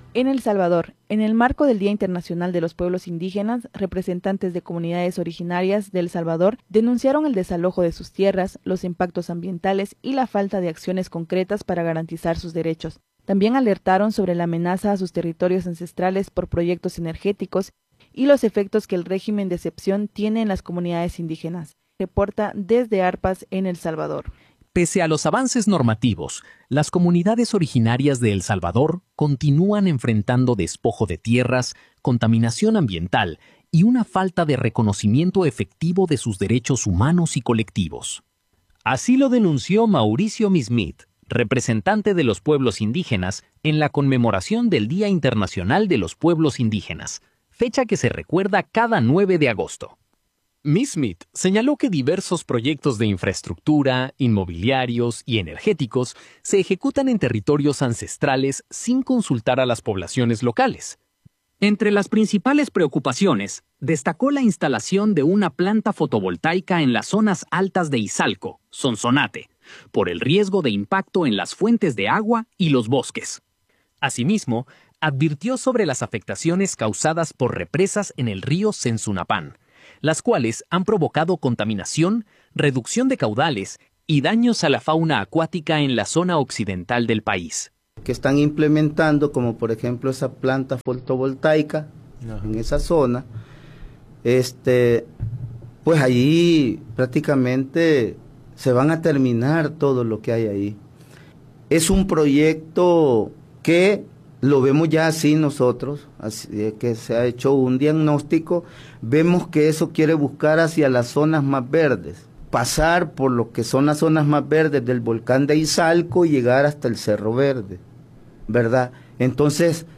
En El Salvador, en el marco del Día Internacional de los Pueblos Indígenas, representantes de comunidades originarias de El Salvador denunciaron el desalojo de sus tierras, los impactos ambientales y la falta de acciones concretas para garantizar sus derechos. También alertaron sobre la amenaza a sus territorios ancestrales por proyectos energéticos y los efectos que el régimen de excepción tiene en las comunidades indígenas. Reporta desde Arpas en El Salvador. Pese a los avances normativos, las comunidades originarias de El Salvador continúan enfrentando despojo de tierras, contaminación ambiental y una falta de reconocimiento efectivo de sus derechos humanos y colectivos. Así lo denunció Mauricio Mismit, representante de los pueblos indígenas, en la conmemoración del Día Internacional de los Pueblos Indígenas, fecha que se recuerda cada 9 de agosto. Mismit señaló que diversos proyectos de infraestructura, inmobiliarios y energéticos se ejecutan en territorios ancestrales sin consultar a las poblaciones locales. Entre las principales preocupaciones, destacó la instalación de una planta fotovoltaica en las zonas altas de Izalco, Sonsonate, por el riesgo de impacto en las fuentes de agua y los bosques. Asimismo, advirtió sobre las afectaciones causadas por represas en el río Sensunapán, las cuales han provocado contaminación, reducción de caudales y daños a la fauna acuática en la zona occidental del país. Que están implementando, como por ejemplo esa planta fotovoltaica en esa zona, pues allí prácticamente se van a terminar todo lo que hay ahí. Es un proyecto que lo vemos ya así nosotros, así que se ha hecho un diagnóstico, vemos que eso quiere buscar hacia las zonas más verdes, pasar por lo que son las zonas más verdes del volcán de Izalco y llegar hasta el Cerro Verde, ¿verdad? Entonces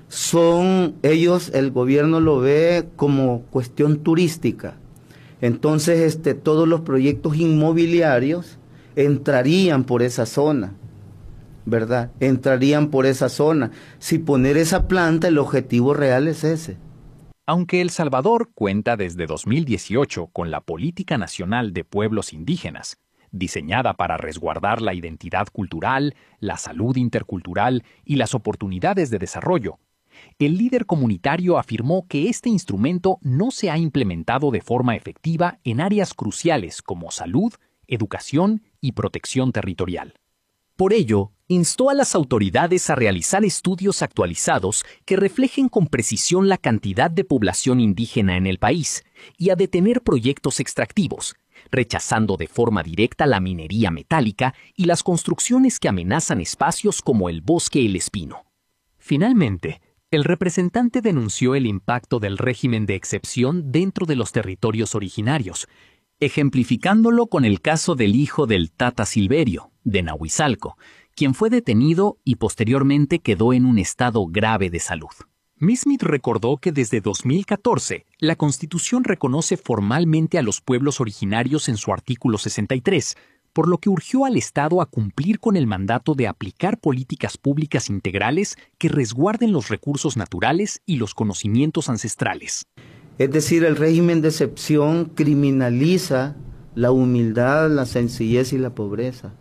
el gobierno lo ve como cuestión turística. Entonces todos los proyectos inmobiliarios entrarían por esa zona, ¿verdad? Entrarían por esa zona. Si poner esa planta, el objetivo real es ese. Aunque El Salvador cuenta desde 2018 con la Política Nacional de Pueblos Indígenas, diseñada para resguardar la identidad cultural, la salud intercultural y las oportunidades de desarrollo, el líder comunitario afirmó que este instrumento no se ha implementado de forma efectiva en áreas cruciales como salud, educación y protección territorial. Por ello, instó a las autoridades a realizar estudios actualizados que reflejen con precisión la cantidad de población indígena en el país y a detener proyectos extractivos, rechazando de forma directa la minería metálica y las construcciones que amenazan espacios como el Bosque El Espino. Finalmente, el representante denunció el impacto del régimen de excepción dentro de los territorios originarios, ejemplificándolo con el caso del hijo del Tata Silverio, de Nahuizalco, quien fue detenido y posteriormente quedó en un estado grave de salud. Mismit recordó que desde 2014, la Constitución reconoce formalmente a los pueblos originarios en su artículo 63, por lo que urgió al Estado a cumplir con el mandato de aplicar políticas públicas integrales que resguarden los recursos naturales y los conocimientos ancestrales. Es decir, el régimen de excepción criminaliza la humildad, la sencillez y la pobreza.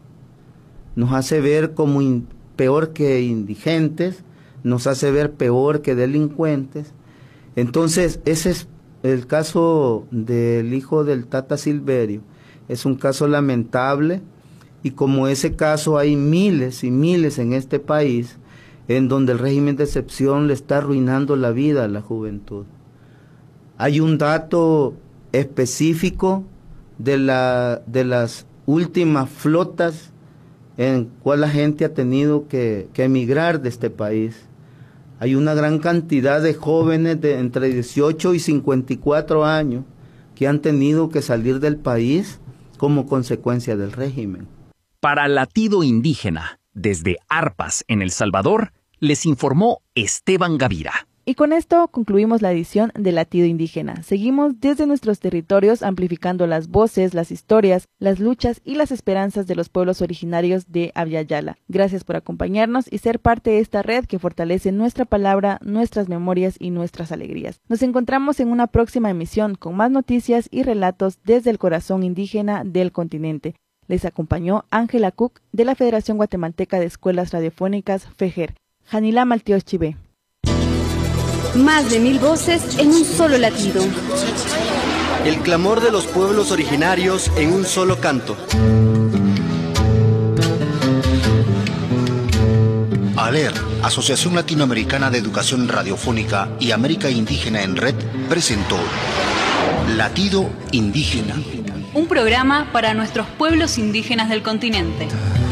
Nos hace ver como peor que indigentes, nos hace ver peor que delincuentes. Entonces, ese es el caso del hijo del Tata Silverio. Es un caso lamentable y como ese caso hay miles y miles en este país en donde el régimen de excepción le está arruinando la vida a la juventud. Hay un dato específico de las últimas flotas en cual la gente ha tenido que emigrar de este país. Hay una gran cantidad de jóvenes de entre 18 y 54 años que han tenido que salir del país como consecuencia del régimen. Para Latido Indígena, desde Arpas, en El Salvador, les informó Esteban Gavira. Y con esto concluimos la edición de Latido Indígena. Seguimos desde nuestros territorios amplificando las voces, las historias, las luchas y las esperanzas de los pueblos originarios de Abya Yala. Gracias por acompañarnos y ser parte de esta red que fortalece nuestra palabra, nuestras memorias y nuestras alegrías. Nos encontramos en una próxima emisión con más noticias y relatos desde el corazón indígena del continente. Les acompañó Ángela Cook de la Federación Guatemalteca de Escuelas Radiofónicas, FEGER. Janila Maltíos Chivé. Más de 1000 voces en un solo latido. El clamor de los pueblos originarios en un solo canto. ALER, Asociación Latinoamericana de Educación Radiofónica y América Indígena en Red, presentó Latido Indígena. Un programa para nuestros pueblos indígenas del continente.